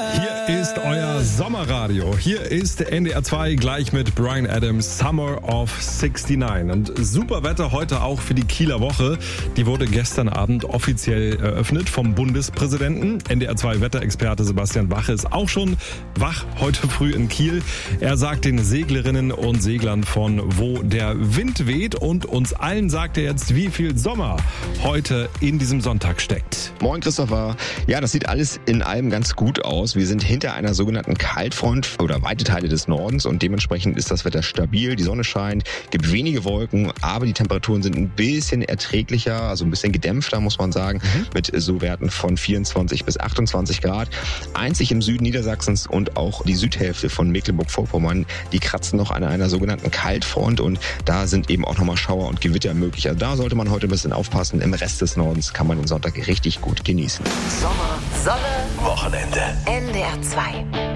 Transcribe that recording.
Hier ist euer Sommerradio. Hier ist NDR 2 gleich mit Bryan Adams, Summer of 69. Und super Wetter heute auch für die Kieler Woche. Die wurde gestern Abend offiziell eröffnet vom Bundespräsidenten. NDR 2 Wetterexperte Sebastian Wache ist auch schon wach heute früh in Kiel. Er sagt den Seglerinnen und Seglern von wo der Wind weht und uns allen sagt er jetzt, wie viel Sommer heute in diesem Sonntag steckt. Moin Christopher. Ja, das sieht alles in allem ganz gut aus. Wir sind hinter einer sogenannten Kaltfront oder weite Teile des Nordens und dementsprechend ist das Wetter stabil. Die Sonne scheint, gibt wenige Wolken, aber die Temperaturen sind ein bisschen erträglicher, also ein bisschen gedämpfter, muss man sagen, mit so Werten von 24 bis 28 Grad. Einzig im Süden Niedersachsens und auch die Südhälfte von Mecklenburg-Vorpommern, die kratzen noch an einer sogenannten Kaltfront und da sind eben auch nochmal Schauer und Gewitter möglich. Also da sollte man heute ein bisschen aufpassen. Im Rest des Nordens kann man den Sonntag richtig gut genießen. Sommer, Sonne, Wochenende. NDR 2.